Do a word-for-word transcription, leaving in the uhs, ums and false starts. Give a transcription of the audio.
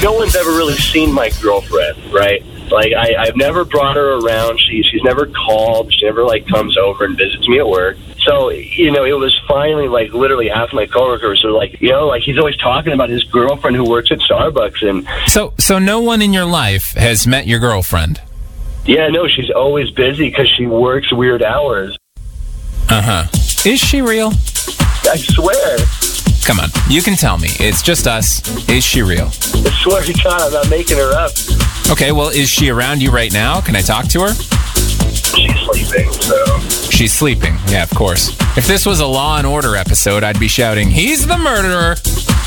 no one's ever really seen my girlfriend, right? Like, I, I've never brought her around. She, she's never called. She never, like, comes over and visits me at work. So, you know, it was finally, like, literally half my coworkers were like, you know, like, he's always talking about his girlfriend who works at Starbucks. And So, so no one in your life has met your girlfriend? Yeah, no, she's always busy because she works weird hours. Uh-huh. Is she real? I swear. Come on, you can tell me. It's just us. Is she real? I swear to God, I'm not making her up. Okay, well, is she around you right now? Can I talk to her? She's sleeping, so... She's sleeping. Yeah, of course. If this was a Law and Order episode, I'd be shouting, "He's the murderer!"